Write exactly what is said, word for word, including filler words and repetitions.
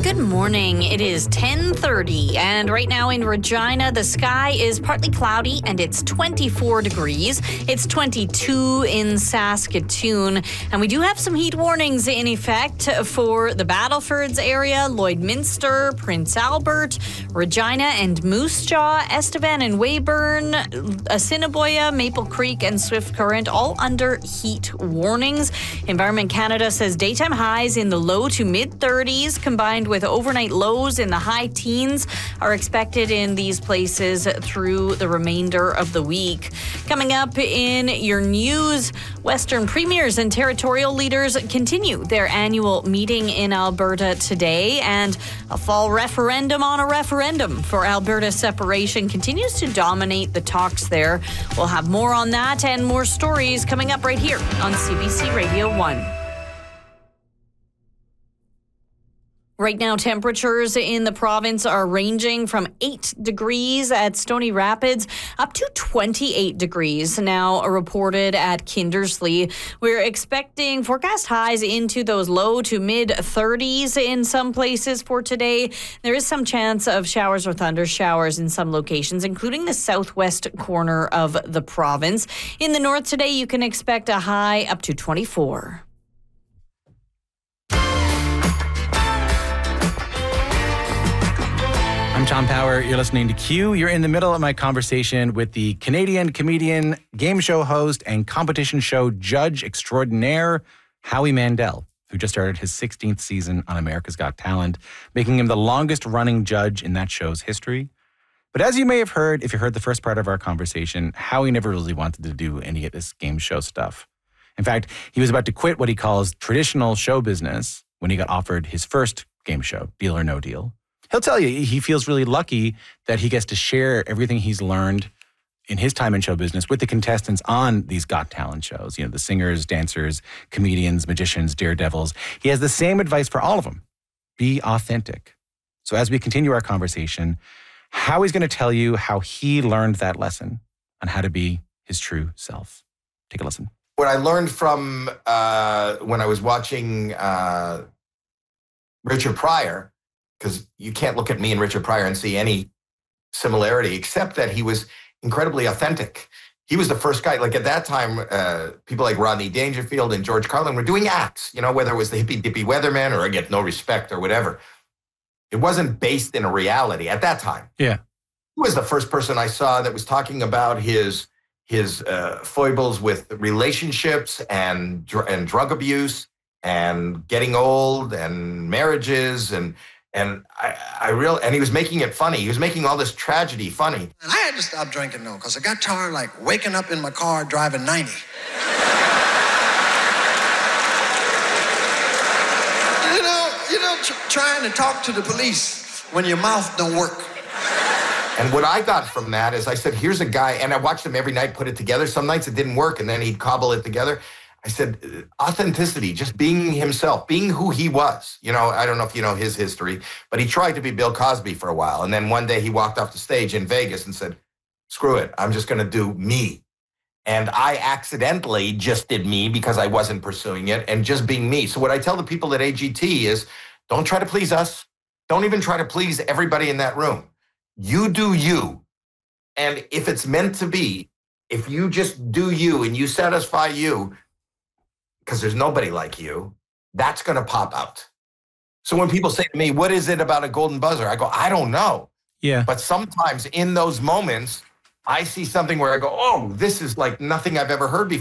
Good morning. It is ten thirty, and right now in Regina, the sky is partly cloudy and it's twenty-four degrees. It's twenty-two in Saskatoon, and we do have some heat warnings in effect for the Battlefords area, Lloydminster, Prince Albert, Regina and Moose Jaw, Estevan and Weyburn, Assiniboia, Maple Creek and Swift Current, all under heat warnings. Environment Canada says daytime highs in the low to mid thirties combined with overnight lows in the high teens are expected in these places through the remainder of the week. Coming up in your news, Western premiers and territorial leaders continue their annual meeting in Alberta today, and a fall referendum on a referendum for Alberta separation continues to dominate the talks there. We'll have more on that and more stories coming up right here on C B C Radio one. Right now, temperatures in the province are ranging from eight degrees at Stony Rapids up to twenty-eight degrees now reported at Kindersley. We're expecting forecast highs into those low to mid thirties in some places for today. There is some chance of showers or thunder showers in some locations, including the southwest corner of the province. In the north today, you can expect a high up to twenty-four. I'm Tom Power. You're listening to Q. You're in the middle of my conversation with the Canadian comedian, game show host, and competition show judge extraordinaire, Howie Mandel, who just started his sixteenth season on America's Got Talent, making him the longest-running judge in that show's history. But as you may have heard, if you heard the first part of our conversation, Howie never really wanted to do any of this game show stuff. In fact, he was about to quit what he calls traditional show business when he got offered his first game show, Deal or No Deal. He'll tell you he feels really lucky that he gets to share everything he's learned in his time in show business with the contestants on these Got Talent shows. You know, the singers, dancers, comedians, magicians, daredevils. He has the same advice for all of them. Be authentic. So as we continue our conversation, Howie's going to tell you how he learned that lesson on how to be his true self. Take a listen. What I learned from uh, when I was watching uh, Richard Pryor, because you can't look at me and Richard Pryor and see any similarity, except that he was incredibly authentic. He was the first guy, like at that time, uh, people like Rodney Dangerfield and George Carlin were doing acts, you know, whether it was the hippy dippy weatherman or I Get No Respect or whatever. It wasn't based in a reality at that time. Yeah. He was the first person I saw that was talking about his his uh, foibles with relationships and dr- and drug abuse and getting old and marriages and And I, I real and he was making it funny. He was making all this tragedy funny. And I had to stop drinking though, because I got tired like waking up in my car driving ninety. you know, you know, tr- trying to talk to the police when your mouth don't work. And what I got from that is I said, here's a guy, and I watched him every night put it together. Some nights it didn't work, and then he'd cobble it together. I said, authenticity, just being himself, being who he was. You know, I don't know if you know his history, but he tried to be Bill Cosby for a while. And then one day he walked off the stage in Vegas and said, screw it, I'm just going to do me. And I accidentally just did me because I wasn't pursuing it and just being me. So what I tell the people at A G T is, don't try to please us. Don't even try to please everybody in that room. You do you. And if it's meant to be, if you just do you and you satisfy you, because there's nobody like you, that's going to pop out. So when people say to me, what is it about a golden buzzer? I go, I don't know. Yeah. But sometimes in those moments, I see something where I go, oh, this is like nothing I've ever heard before.